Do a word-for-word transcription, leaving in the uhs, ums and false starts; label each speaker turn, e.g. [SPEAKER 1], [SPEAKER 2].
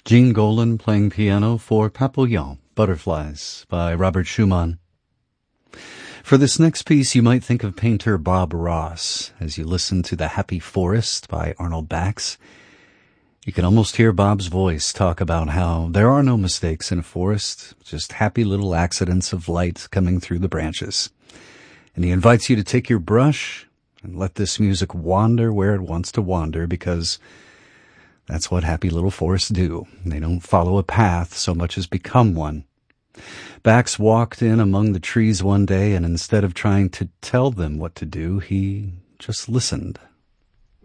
[SPEAKER 1] Gene Golan playing piano for Papillon, Butterflies, by Robert Schumann. For this next piece, you might think of painter Bob Ross as you listen to The Happy Forest by Arnold Bax. You can almost hear Bob's voice talk about how there are no mistakes in a forest, just happy little accidents of light coming through the branches. And he invites you to take your brush and let this music wander where it wants to wander, because that's what happy little forests do. They don't follow a path so much as become one. Bax walked in among the trees one day, and instead of trying to tell them what to do, he just listened.